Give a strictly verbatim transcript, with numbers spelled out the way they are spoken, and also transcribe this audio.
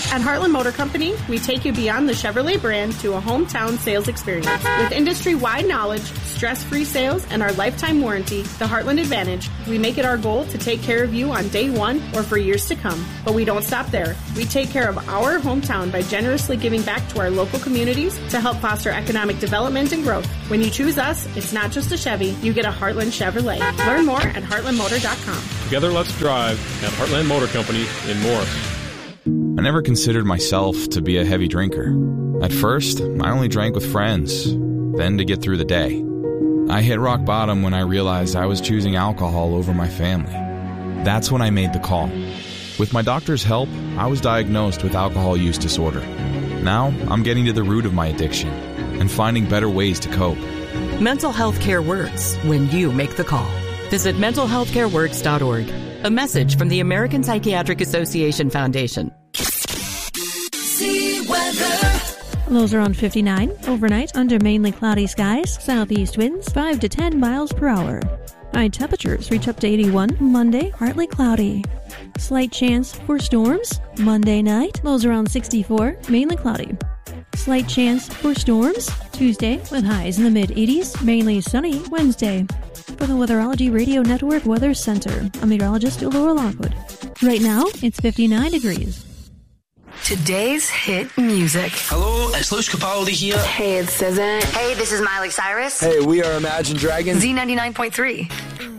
At Heartland Motor Company, we take you beyond the Chevrolet brand to a hometown sales experience. With industry-wide knowledge, stress-free sales, and our lifetime warranty, the Heartland Advantage, we make it our goal to take care of you on day one or for years to come. But we don't stop there. We take care of our hometown by generously giving back to our local communities to help foster economic development and growth. When you choose us, it's not just a Chevy, you get a Heartland Chevrolet. Learn more at heartland motor dot com. Together, let's drive at Heartland Motor Company in Morris. I never considered myself to be a heavy drinker. At first, I only drank with friends, then to get through the day. I hit rock bottom when I realized I was choosing alcohol over my family. That's when I made the call. With my doctor's help, I was diagnosed with alcohol use disorder. Now, I'm getting to the root of my addiction and finding better ways to cope. Mental health care works when you make the call. Visit mental health care works dot org. A message from the American Psychiatric Association Foundation. See weather. Lows around fifty-nine. Overnight, under mainly cloudy skies. Southeast winds five to ten miles per hour. High temperatures reach up to eighty-one. Monday, partly cloudy. Slight chance for storms. Monday night, lows around sixty-four. Mainly cloudy. Slight chance for storms. Tuesday, with highs in the mid-eighties. Mainly sunny. Wednesday. For the Weatherology Radio Network Weather Center, I'm meteorologist Laura Lockwood. Right now, it's fifty-nine degrees. Today's hit music. Hello, it's Luce Capaldi here. Hey, it's S Z A. Hey, this is Miley Cyrus. Hey, we are Imagine Dragons. Z ninety-nine point three.